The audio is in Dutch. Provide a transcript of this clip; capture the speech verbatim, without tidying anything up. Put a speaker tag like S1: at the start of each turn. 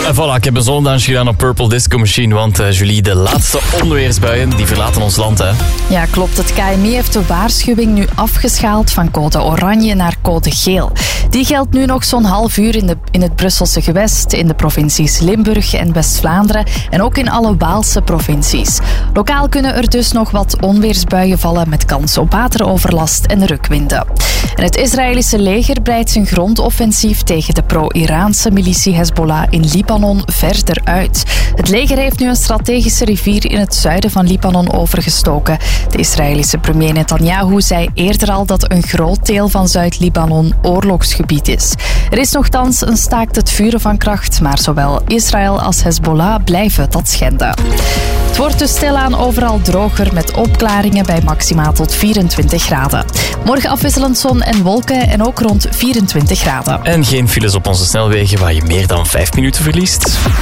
S1: En voilà, ik heb een zondansje gedaan op Purple Disco Machine, want uh, Julie, de laatste onweersbuien die verlaten ons land, hè?
S2: Ja, klopt. Het K M I heeft de waarschuwing nu afgeschaald van code oranje naar code geel. Die geldt nu nog zo'n half uur in, de, in het Brusselse gewest, in de provincies Limburg en West-Vlaanderen en ook in alle Waalse provincies. Lokaal kunnen er dus nog wat onweersbuien vallen met kans op wateroverlast en rukwinden. En het Israëlische leger breidt zijn grondoffensief tegen de pro-Iraanse militie Hezbollah in Libanon verder uit. Het leger heeft nu een strategische rivier in het zuiden van Libanon overgestoken. De Israëlische premier Netanyahu zei eerder al dat een groot deel van Zuid-Libanon oorlogsgebied is. Er is nogthans een staakt het vuren van kracht, maar zowel Israël als Hezbollah blijven dat schenden. Het wordt dus stilaan overal droger met opklaringen bij maximaal tot vierentwintig graden. Morgen afwisselend zon en wolken en ook rond vierentwintig graden.
S1: En geen files op onze snelwegen waar je meer dan vijf minuten verliest.